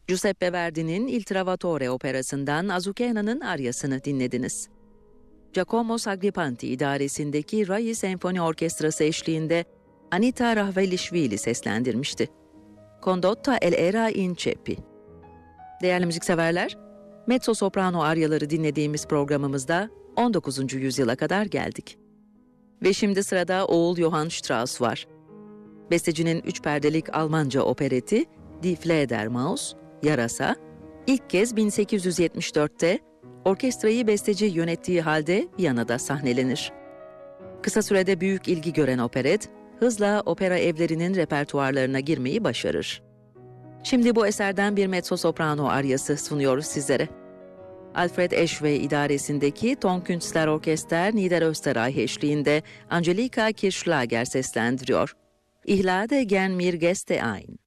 Giuseppe Verdi'nin Il Trovatore operasından Azucena'nın aryasını dinlediniz. Giacomo Saglipanti idaresindeki Rai Senfoni Orkestrası eşliğinde Anita Rahvelishvili seslendirmişti. Condotta Era in Ceppi. Değerli müzikseverler, mezzo soprano aryaları dinlediğimiz programımızda 19. yüzyıla kadar geldik. Ve şimdi sırada Oğul Johann Strauss var. Bestecinin 3 perdelik Almanca opereti Die Fledermaus, Yarasa, ilk kez 1874'te orkestrayı besteci yönettiği halde Viyana'da sahnelenir. Kısa sürede büyük ilgi gören operet, hızla opera evlerinin repertuarlarına girmeyi başarır. Şimdi bu eserden bir mezzo-soprano aryası sunuyoruz sizlere. Alfred Eschwey idaresindeki Tonkünstler Orkester Niederösterreich eşliğinde Angelika Kirchschlager seslendiriyor. Ich lade gern mir Gäste ein.